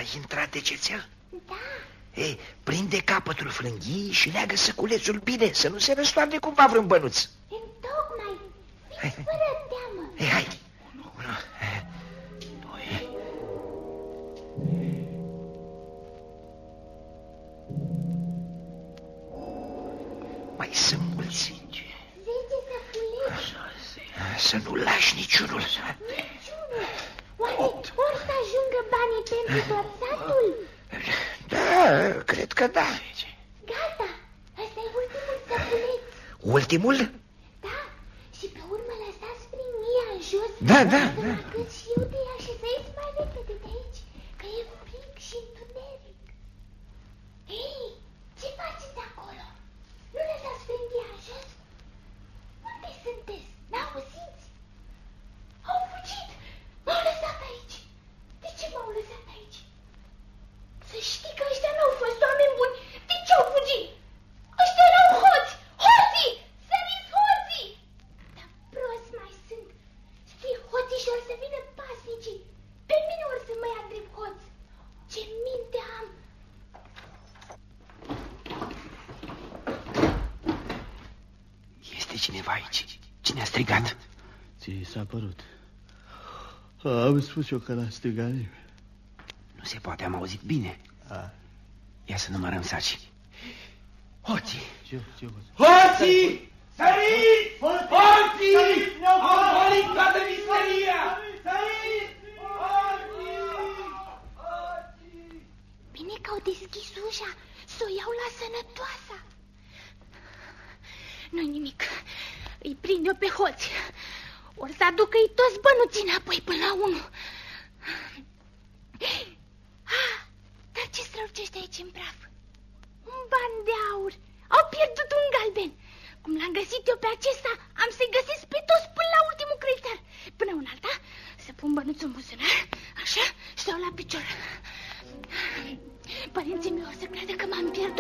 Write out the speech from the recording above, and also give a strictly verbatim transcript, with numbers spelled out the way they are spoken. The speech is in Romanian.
Ai intrat de cețea? Da. Ei, prinde capătul frânghiei și leagă săculețul bine, să nu se răstoarne cumva vreun bănuț. Întocmai, fiți fără teamă. Ei, hai. Unu, doi. Mai sunt mulți. Zece săculeți. Să nu lași niciunul. Niciunul. Oare or să ajungă banii pentru tot satul? Da, cred că da. Gata, ăsta e ultimul săculeț. Ultimul? Da, și pe urmă lăsați frânghiea în jos. Da, da, să da. mă cât și eu de ea și să ies mai repede de aici, că e frig și întuneric. Ei, ce faceți acolo? Nu lăsați frânghia în jos? Unde sunteți? N-auziți? Au fugit! M-au lăsat aici! De ce m-au lăsat aici? Să știi că ăștia n-au fost oameni buni! De ce au fugit? Ăștia erau hoți! Hoții! Săriți hoții! Dar prost mai sunt! Fie hoții și or să vină pasnicii! Pe mine or să mă ia drept hoț! Ce minte am! Este cineva aici. Cine a strigat? Ți s-a părut. Am spus eu că n-a strigat nimeni. Nu se poate, am auzit bine. A. Ia să numărăm saci. Hoții! Ce, ce, Hoții! Săriți! Hoții! Au golit toată miseria! Săriți! Bine că au deschis ușa, s-o iau la sănătoasa. Nu-i nimic, îi prind eu pe hoți. Or să aducă-i toți bănuții înapoi până la unul. Ah, dar ce strălucește aici în praf? Un ban de aur. Au pierdut un galben. Cum l-am găsit eu pe acesta, am să-i găsesc pe toți până la ultimul creditar. Până un alta, să pun bănuțul în buzunar, așa, stau la picior. Părinții mei o să creadă că m-am pierdut.